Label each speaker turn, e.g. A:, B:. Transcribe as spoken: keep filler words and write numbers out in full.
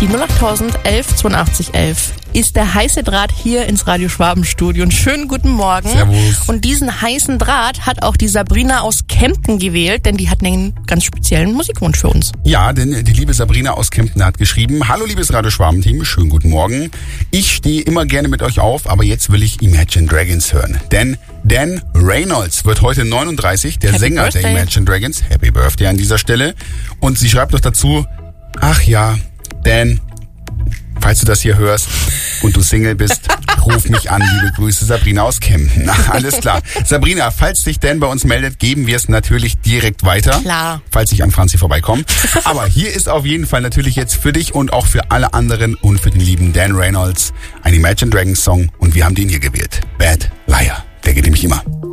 A: Die null acht elf zweiundachtzig elf ist der heiße Draht hier ins Radio Schwaben-Studio. Und schönen guten Morgen.
B: Servus.
A: Und diesen heißen Draht hat auch die Sabrina aus Kempten gewählt, denn die hat einen ganz speziellen Musikwunsch für uns.
B: Ja, denn die liebe Sabrina aus Kempten hat geschrieben: Hallo liebes Radio Schwaben-Team, schönen guten Morgen. Ich stehe immer gerne mit euch auf, aber jetzt will ich Imagine Dragons hören. Denn Dan Reynolds wird heute neununddreißig, der
A: Happy
B: Sänger
A: Birthday.
B: der Imagine Dragons. Happy Birthday an dieser Stelle. Und sie schreibt noch dazu: Ach ja, Dan, falls du das hier hörst und du Single bist, ruf mich an. Liebe Grüße, Sabrina aus Kempten. Na, alles klar. Sabrina, falls dich Dan bei uns meldet, geben wir es natürlich direkt weiter.
A: Klar.
B: Falls ich an Franzi vorbeikomme. Aber hier ist auf jeden Fall natürlich jetzt für dich und auch für alle anderen und für den lieben Dan Reynolds ein Imagine Dragons Song. Und wir haben den hier gewählt. Bad Liar. Der geht nämlich immer.